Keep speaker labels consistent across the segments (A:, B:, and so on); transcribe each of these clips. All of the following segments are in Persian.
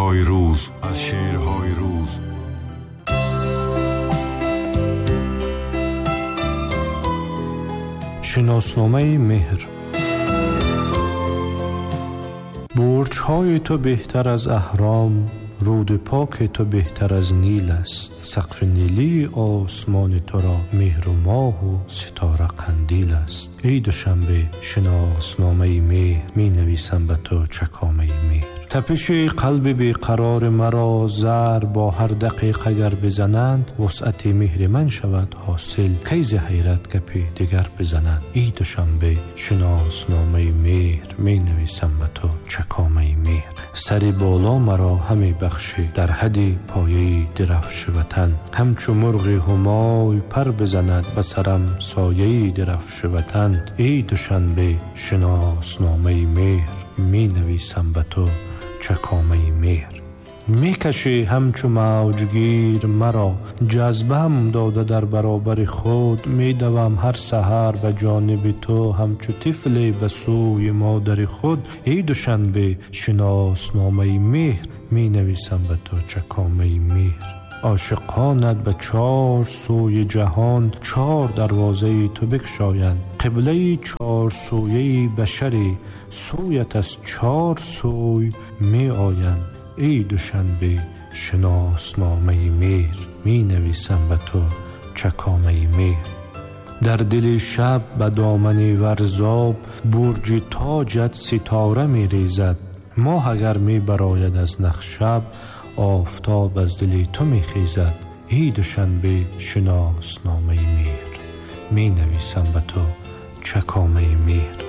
A: شعرهای روز، از شعرهای روز.
B: شناسنامه مهر. برج‌های تو بهتر از اهرام، رود پاک تو بهتر از نیل است. سقف نیلی آسمان تو را مهر و ماه و ستاره قندیل است. ای دوشنبه شناسنامه مهر، می نویسم به تو چکامه مهر. تپش قلب بیقرار مرا زر با هر دقیقه اگر بزنند، وسعت مهر من شود حاصل کی ز حیرت گپی دیگر بزنند. ای دوشنبه شناسنامه مهر، می نویسم به تو چکامه مهر. سر بالا مرا همی بخشی در حد پایه درفش وطن، همچو مرغ همای پر بزند به سرم سایه درفش وطن. ای دوشنبه شناسنامه مهر، می نویسم به تو چکامه مهر. می کشی همچو موجگیر مرا، جذبم داده در برابر خود. می دوم هر سحر به جانب تو، همچو طفل به سوی مادر خود. ای دوشنبه شناسنامه مهر، می نویسم به تو چکامه مهر. عاشقانت به 4 سوی جهان 4 دروازه تو بگشایند. قبله 4 سویه بشری، سویت از 4 سوی می آیند. ای دوشنبه شناسنامه مهر، می نویسم به تو چکامه مهر. در دل شب به دامن ورزاب، برج تاجت ستاره می ریزد. ماه اگر می براید از نخشب، آفتاب از دل تو می خیزد. ای دوشنبه شناسنامه مهر، می نویسم به تو چکامه مهر.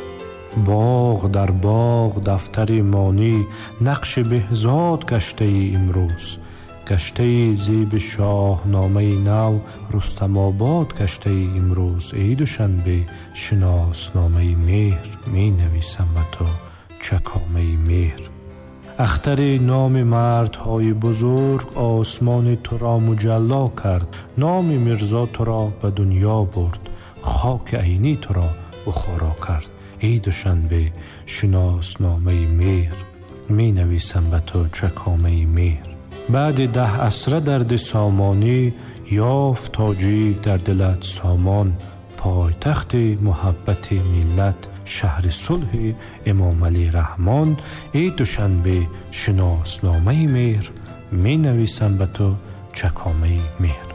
B: باغ در باغ دفتری مانی، نقش بهزاد گشته ای امروز. گشته ای زیب شاهنامه نو، رستم آباد گشته ای امروز. ای دوشنبه شناسنامه مهر، می نویسم به تو چکامه مهر. اختر نام مردهای بزرگ، آسمان تو را مجلا کرد. نام میرزا تو را به دنیا برد، خاک عینی تو را بخارا کرد. ای دوشنبه شناسنامه مهر، می نویسم به تو چکامه مهر. بعد 10 عصر درد سامانی، یافت تاجیک در دلت سامان. پایتخت محبت ملت، شهر صلح امام علی رحمان. ای دوشنبه شناسنامه مهر، می نویسم به تو چکامه مهر.